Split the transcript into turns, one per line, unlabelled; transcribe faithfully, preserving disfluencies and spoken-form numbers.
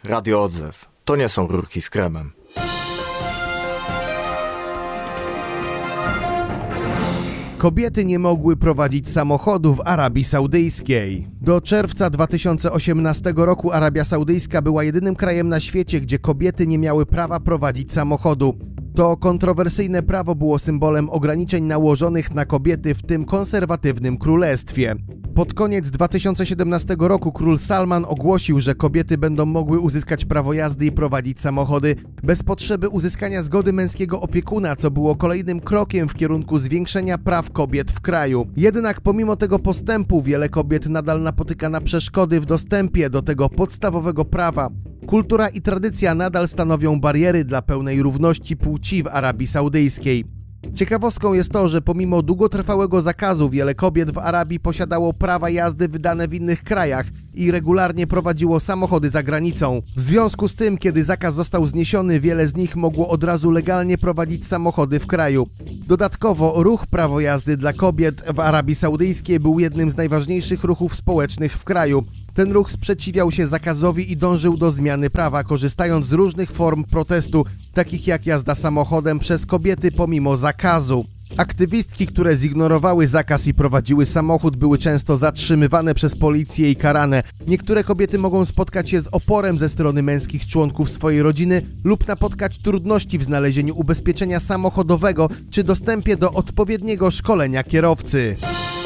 Radio Odzew. To nie są rurki z kremem.
Kobiety nie mogły prowadzić samochodu w Arabii Saudyjskiej. Do czerwca dwa tysiące osiemnastego roku Arabia Saudyjska była jedynym krajem na świecie, gdzie kobiety nie miały prawa prowadzić samochodu. To kontrowersyjne prawo było symbolem ograniczeń nałożonych na kobiety w tym konserwatywnym królestwie. Pod koniec dwa tysiące siedemnastego roku król Salman ogłosił, że kobiety będą mogły uzyskać prawo jazdy i prowadzić samochody bez potrzeby uzyskania zgody męskiego opiekuna, co było kolejnym krokiem w kierunku zwiększenia praw kobiet w kraju. Jednak pomimo tego postępu wiele kobiet nadal napotyka na przeszkody w dostępie do tego podstawowego prawa. Kultura i tradycja nadal stanowią bariery dla pełnej równości płci w Arabii Saudyjskiej. Ciekawostką jest to, że pomimo długotrwałego zakazu wiele kobiet w Arabii posiadało prawa jazdy wydane w innych krajach i regularnie prowadziło samochody za granicą. W związku z tym, kiedy zakaz został zniesiony, wiele z nich mogło od razu legalnie prowadzić samochody w kraju. Dodatkowo ruch prawo jazdy dla kobiet w Arabii Saudyjskiej był jednym z najważniejszych ruchów społecznych w kraju. Ten ruch sprzeciwiał się zakazowi i dążył do zmiany prawa, korzystając z różnych form protestu, takich jak jazda samochodem przez kobiety pomimo zakazu. Aktywistki, które zignorowały zakaz i prowadziły samochód, były często zatrzymywane przez policję i karane. Niektóre kobiety mogą spotkać się z oporem ze strony męskich członków swojej rodziny lub napotkać trudności w znalezieniu ubezpieczenia samochodowego czy dostępie do odpowiedniego szkolenia kierowcy.